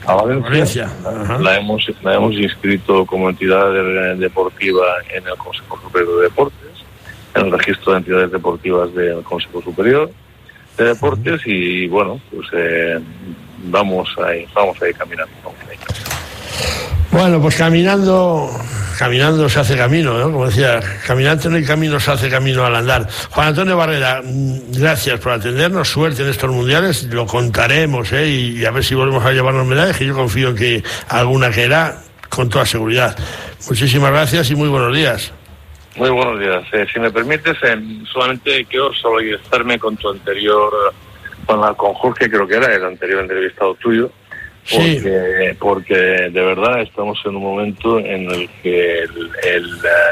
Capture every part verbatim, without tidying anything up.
a Valencia. Valencia. La hemos la hemos inscrito como entidad de, deportiva en el Consejo Superior de Deportes, en el registro de entidades deportivas del Consejo Superior de Deportes, y bueno, pues eh, vamos ahí, vamos ahí caminando. Vamos ahí. Bueno, pues caminando, caminando se hace camino, ¿no? Como decía, caminante no hay camino, se hace camino al andar. Juan Antonio Barrera, gracias por atendernos, suerte en estos mundiales, lo contaremos, ¿eh? Y, y a ver si volvemos a llevarnos medallas, que yo confío en que alguna caerá con toda seguridad. Muchísimas gracias y muy buenos días. Muy buenos días. Eh, si me permites, eh, solamente quiero solidarizarme con tu anterior, con, la, con Jorge, creo que era el anterior entrevistado tuyo. Porque, sí. porque de verdad estamos en un momento en el que el, el,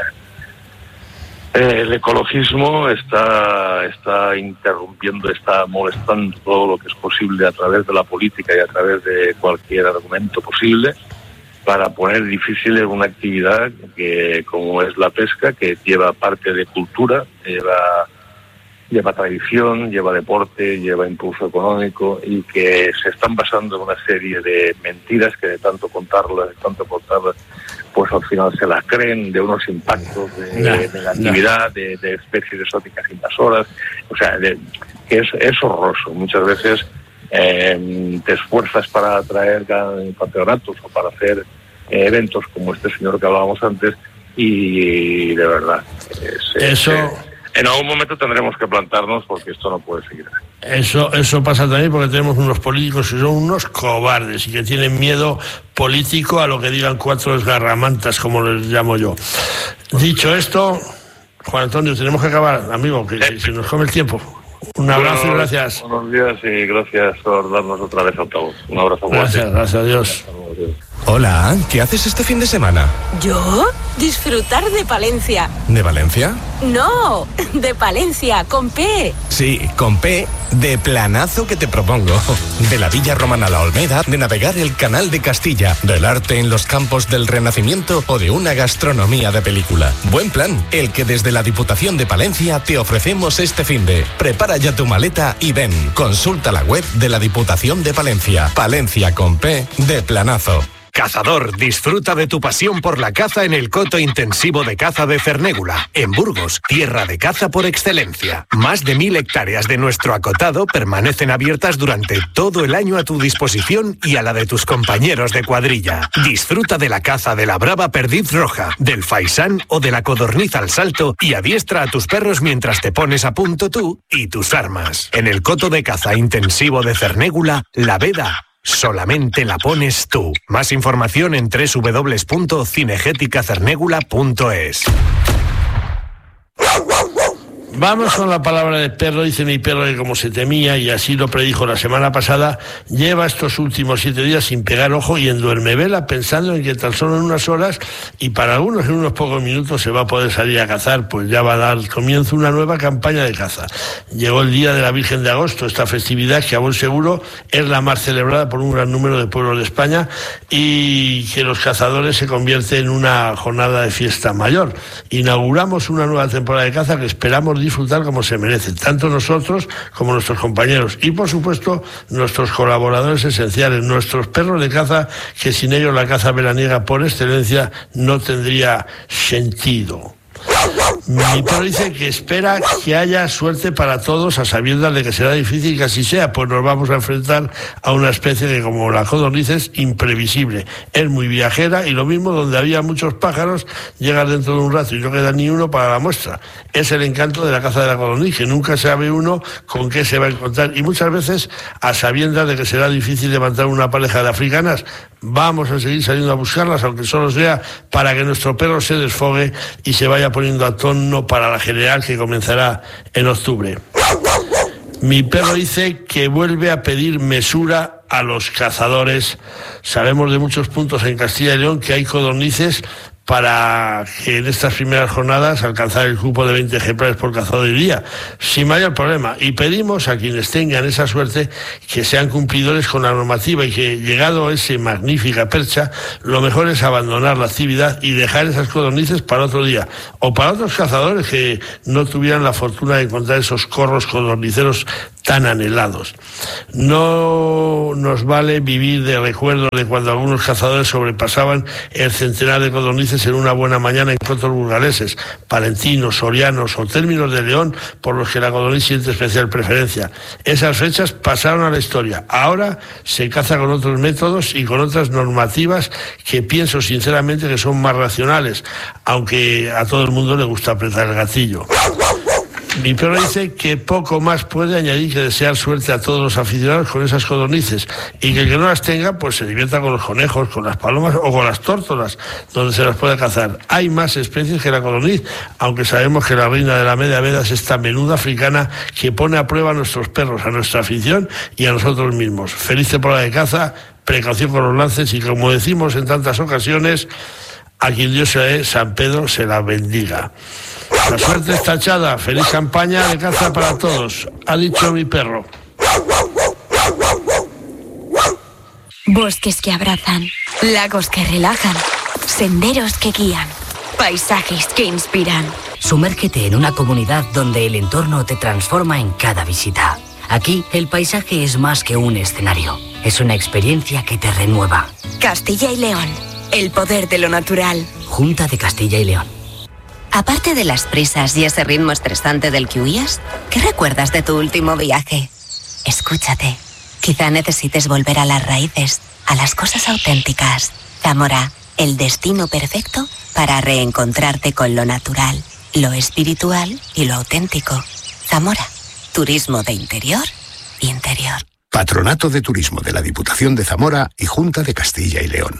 el ecologismo está, está interrumpiendo, está molestando todo lo que es posible a través de la política y a través de cualquier argumento posible para poner difícil una actividad que, como es la pesca, que lleva parte de cultura, lleva... lleva tradición, lleva deporte, lleva impulso económico, y que se están basando en una serie de mentiras que de tanto contarlas, de tanto contarlas, pues al final se las creen, de unos impactos de, no, de negatividad, no. de, de especies exóticas invasoras, o sea, de, que es, es horroroso. Muchas veces eh, te esfuerzas para atraer campeonatos o para hacer eh, eventos como este señor que hablábamos antes, y de verdad es, eso... Es, en algún momento tendremos que plantarnos, porque esto no puede seguir. Eso eso pasa también porque tenemos unos políticos que son unos cobardes y que tienen miedo político a lo que digan cuatro desgarramantas, como les llamo yo. Dicho esto, Juan Antonio, tenemos que acabar, amigo, que, que se nos come el tiempo. Un abrazo bueno, y gracias. Buenos días y gracias por darnos otra vez altavoz. Un abrazo. Gracias, fuerte. Gracias a Dios. Hola, ¿qué haces este fin de semana? ¿Yo? Disfrutar de Palencia. ¿De Valencia? No, de Palencia, con P. Sí, con P, de planazo que te propongo. De la Villa Romana La Olmeda, de navegar el Canal de Castilla, del arte en los campos del Renacimiento o de una gastronomía de película. Buen plan, el que desde la Diputación de Palencia te ofrecemos este finde. Prepara ya tu maleta y ven. Consulta la web de la Diputación de Palencia. Palencia con P, de planazo. Cazador, disfruta de tu pasión por la caza en el coto intensivo de caza de Cernégula, en Burgos, tierra de caza por excelencia. Más de mil hectáreas de nuestro acotado permanecen abiertas durante todo el año a tu disposición y a la de tus compañeros de cuadrilla. Disfruta de la caza de la brava perdiz roja, del faisán o de la codorniz al salto y adiestra a tus perros mientras te pones a punto tú y tus armas. En el coto de caza intensivo de Cernégula, la veda solamente la pones tú. Más información en doble u doble u doble u punto cinegética cernégula punto es. Vamos con la palabra del perro. Dice mi perro que, como se temía, y así lo predijo la semana pasada, lleva estos últimos siete días sin pegar ojo y en duermevela, pensando en que tan solo en unas horas, y para algunos en unos pocos minutos, se va a poder salir a cazar, pues ya va a dar comienzo una nueva campaña de caza. Llegó el Día de la Virgen de Agosto, esta festividad que a buen seguro es la más celebrada por un gran número de pueblos de España, y que los cazadores se convierte en una jornada de fiesta mayor. Inauguramos una nueva temporada de caza que esperamos disfrutar como se merece, tanto nosotros como nuestros compañeros y, por supuesto, nuestros colaboradores esenciales, nuestros perros de caza, que sin ellos la caza veraniega por excelencia no tendría sentido. Mi perro dice que espera que haya suerte para todos, a sabiendas de que será difícil que así sea, pues nos vamos a enfrentar a una especie que, como la codorniz, es imprevisible, es muy viajera, y lo mismo donde había muchos pájaros, llega dentro de un rato y no queda ni uno para la muestra. Es el encanto de la caza de la codorniz, que nunca sabe uno con qué se va a encontrar, y muchas veces, a sabiendas de que será difícil levantar una pareja de africanas, vamos a seguir saliendo a buscarlas, aunque solo sea para que nuestro perro se desfogue y se vaya poniendo a tono para la general que comenzará en octubre. Mi perro dice que vuelve a pedir mesura a los cazadores. Sabemos de muchos puntos en Castilla y León que hay codornices, para que en estas primeras jornadas alcanzar el cupo de veinte ejemplares por cazador y día, sin mayor problema. Y pedimos a quienes tengan esa suerte que sean cumplidores con la normativa y que, llegado a esa magnífica percha, lo mejor es abandonar la actividad y dejar esas codornices para otro día, o para otros cazadores que no tuvieran la fortuna de encontrar esos corros codorniceros tan anhelados. No nos vale vivir de recuerdos de cuando algunos cazadores sobrepasaban el centenar de codornices en una buena mañana en cotos burgaleses, palentinos, sorianos o términos de León, por los que la codorniz siente especial preferencia. Esas fechas pasaron a la historia. Ahora se caza con otros métodos y con otras normativas que pienso sinceramente que son más racionales, aunque a todo el mundo le gusta apretar el gatillo. Mi perro dice que poco más puede añadir que desear suerte a todos los aficionados con esas codornices, y que el que no las tenga pues se divierta con los conejos, con las palomas o con las tórtolas, donde se las puede cazar. Hay más especies que la codorniz, aunque sabemos que la reina de la media veda es esta menuda africana que pone a prueba a nuestros perros, a nuestra afición y a nosotros mismos. Feliz temporada de caza, precaución con los lances y, como decimos en tantas ocasiones, a quien Dios sea de San Pedro se la bendiga. La suerte está echada. Feliz campaña de caza para todos, ha dicho mi perro. Bosques que abrazan, lagos que relajan, senderos que guían, paisajes que inspiran. Sumérgete en una comunidad donde el entorno te transforma en cada visita. Aquí el paisaje es más que un escenario, es una experiencia que te renueva. Castilla y León, el poder de lo natural. Junta de Castilla y León. Aparte de las prisas y ese ritmo estresante del que huías, ¿qué recuerdas de tu último viaje? Escúchate. Quizá necesites volver a las raíces, a las cosas auténticas. Zamora, el destino perfecto para reencontrarte con lo natural, lo espiritual y lo auténtico. Zamora, turismo de interior, interior. Patronato de Turismo de la Diputación de Zamora y Junta de Castilla y León.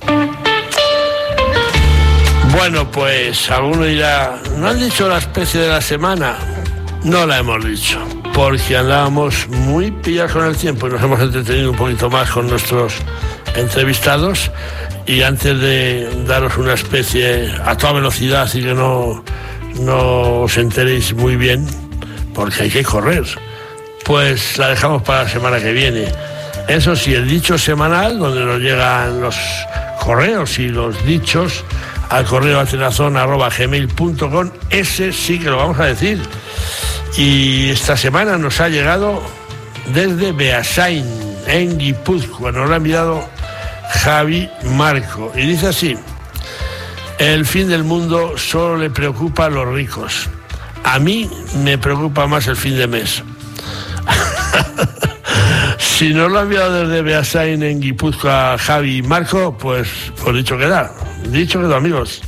Bueno, pues alguno dirá, ¿no han dicho la especie de la semana? No la hemos dicho, porque andábamos muy pillados con el tiempo y nos hemos entretenido un poquito más con nuestros entrevistados. Y antes de daros una especie a toda velocidad y que no, no os enteréis muy bien, porque hay que correr, pues la dejamos para la semana que viene. Eso sí, el dicho semanal, donde nos llegan los correos y los dichos al correo atenazón arroba gmail punto com, ese sí que lo vamos a decir. Y esta semana nos ha llegado desde Beasain, en Guipúzcoa. Nos lo ha enviado Javi Marco y dice así: el fin del mundo solo le preocupa a los ricos. A mí me preocupa más el fin de mes. Si nos lo ha enviado desde Beasain, en Guipúzcoa, Javi Marco, pues, pues dicho queda, dicho queda, amigos.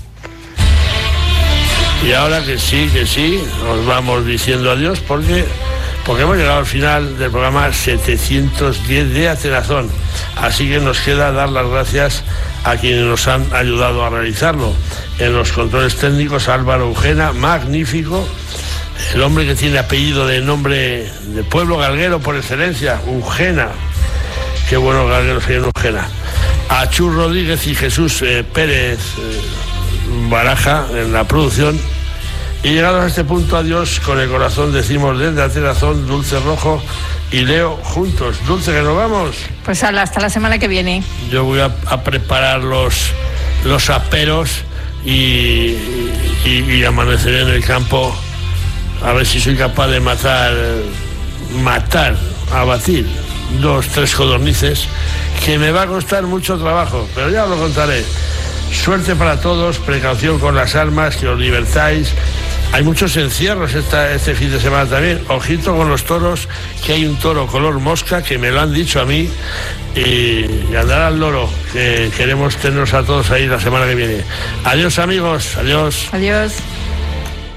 Y ahora que sí, que sí, nos vamos diciendo adiós porque, porque hemos llegado al final del programa setecientos diez de Atenazón. Así que nos queda dar las gracias a quienes nos han ayudado a realizarlo. En los controles técnicos, Álvaro Eugena, magnífico. El hombre que tiene apellido de nombre de pueblo galguero por excelencia, Eugena. Qué bueno galgueros hay en Eugena. A Chus Rodríguez y Jesús eh, Pérez eh, Baraja en la producción. Y llegados a este punto, adiós con el corazón, decimos desde Atenazón, Dulce Rojo y Leo juntos. Dulce, que nos vamos. Pues hasta la semana que viene. Yo voy a, a preparar los, los aperos y, y, y amaneceré en el campo a ver si soy capaz de matar, matar, abatir dos, tres codornices, que me va a costar mucho trabajo, pero ya os lo contaré. Suerte para todos, precaución con las armas, que os divertáis. Hay muchos encierros esta, este fin de semana también. Ojito con los toros, que hay un toro color mosca, que me lo han dicho a mí, y, y andar al loro, que queremos tenernos a todos ahí la semana que viene. Adiós, amigos, adiós. Adiós.